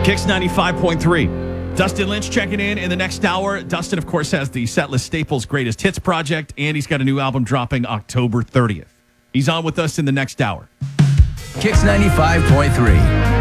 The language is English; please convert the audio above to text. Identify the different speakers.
Speaker 1: Kicks 95.3. Dustin Lynch checking in the next hour. Dustin, of course, has the Setlist Staples Greatest Hits project, and he's got a new album dropping October 30th. He's on with us in the next hour.
Speaker 2: Kicks 95.3.